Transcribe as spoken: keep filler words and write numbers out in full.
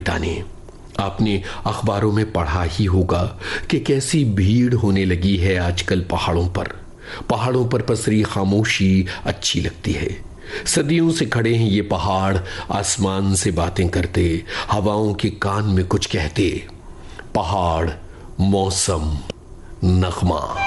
पिता ने। आपने अखबारों में पढ़ा ही होगा कि कैसी भीड़ होने लगी है आजकल पहाड़ों पर। पहाड़ों पर पसरी खामोशी अच्छी लगती है। सदियों से खड़े हैं ये पहाड़, आसमान से बातें करते, हवाओं के कान में कुछ कहते। पहाड़, मौसम, नगमा।